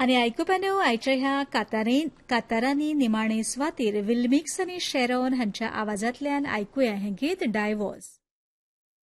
आनी आयकुप्यानो आयच्या ह्या कातारांनी निमाणे स्वातीर विल्मिक्स आनी शेरॉन हांच्या आवाजांतल्यान आयकुया हें गीत डायवॉर्स.